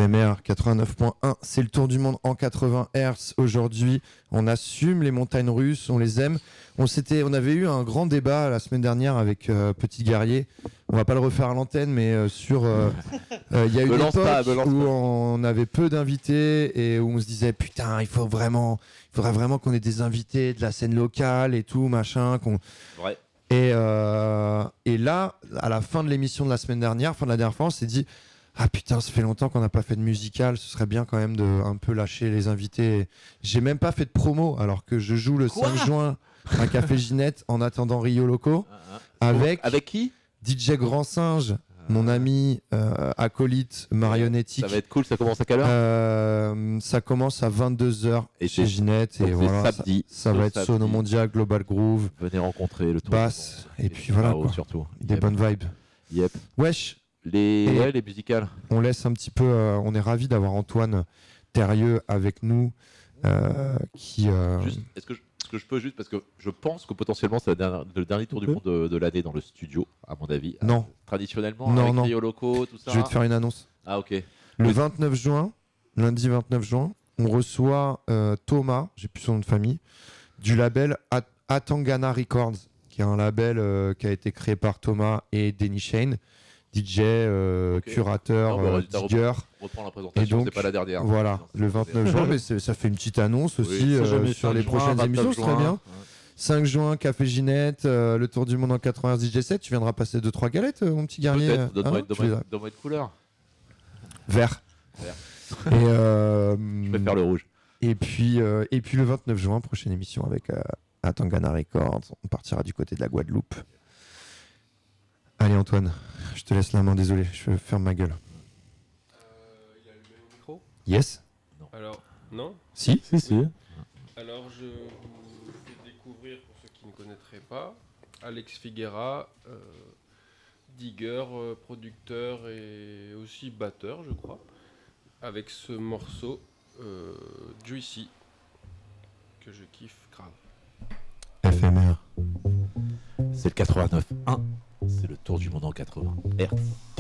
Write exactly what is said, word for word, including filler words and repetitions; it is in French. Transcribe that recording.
M R quatre-vingt-neuf point un, c'est le tour du monde en quatre-vingts hertz. Aujourd'hui, on assume les montagnes russes, on les aime. On, s'était, on avait eu un grand débat la semaine dernière avec euh, Petit Guerrier. On va pas le refaire à l'antenne, mais euh, sur... Il euh, euh, y a une époque pas, où on avait peu d'invités et où on se disait, putain, il faut vraiment, il faudrait vraiment qu'on ait des invités de la scène locale et tout, machin. Qu'on... Ouais. Et, euh, et là, à la fin de l'émission de la semaine dernière, fin de la dernière fois, on s'est dit... Ah putain, ça fait longtemps qu'on n'a pas fait de musical, ce serait bien quand même de un peu lâcher les invités. J'ai même pas fait de promo alors que je joue le Quoi cinq juin à Café Ginette en attendant Rio Loco ah, ah. avec, avec qui D J Grand Singe, ah. mon ami euh, acolyte marionnettique. Ça va être cool, ça commence à quelle heure euh, Ça commence à vingt-deux heures et chez Ginette et voilà, samedi, ça, ça va être Sono Mondia, Global Groove. Venez rencontrer le tour basse et, et puis voilà quoi. Surtout. Des yep. bonnes vibes. Yep. Wesh. Les, ouais, les musicales. On laisse un petit peu. Euh, on est ravis d'avoir Antoine Thérieux avec nous. Euh, qui. Euh... Juste, est-ce que, je, est-ce que je peux juste parce que je pense que potentiellement c'est le dernier, le dernier tour du monde de, de l'année dans le studio, à mon avis. Non. Euh, traditionnellement, non, avec non. Rio Loco, tout ça. Je vais te faire une annonce. Ah ok. Le oui. vingt-neuf juin, lundi vingt-neuf juin, on reçoit euh, Thomas, j'ai plus son nom de famille, du label At- Atangana Records, qui est un label euh, qui a été créé par Thomas et Denny Shane. D J, euh, okay. curateur, non, bah, euh, digger. Reprend, reprend la présentation, et donc, c'est pas la dernière. Voilà, non, le vingt-neuf juin, mais ça fait une petite annonce aussi oui, euh, sur les prochaines juin, émissions, c'est très bien. Ouais. cinq juin, Café Ginette, euh, le tour du monde en quatre-vingts D J sept. Tu viendras passer deux trois galettes, euh, mon petit guerrier. Peut-être, donne-moi hein, une couleur. Vert. Vert. Et euh, je préfère le rouge. Et puis, euh, et puis le vingt-neuf juin, prochaine émission avec euh, Atangana Records. On partira du côté de la Guadeloupe. Allez Antoine, je te laisse la main, désolé, je ferme ma gueule. Euh, il a allumé le micro ? Yes. Non. Alors, non ? Si, si, si. Oui. Alors je vous fais découvrir, pour ceux qui ne connaîtraient pas, Alex Figuera, euh, digger, euh, producteur et aussi batteur, je crois, avec ce morceau euh, Juicy, que je kiffe grave. F M R. C'est le quatre-vingt-neuf un. C'est le tour du monde en quatre-vingts hertz.